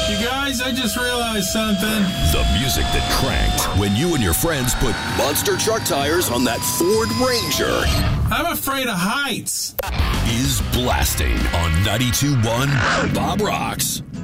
You guys, I just realized something. The music that cranked when you and your friends put monster truck tires on that Ford Ranger. I'm afraid of heights. Is blasting on 92.1 Bob Rocks.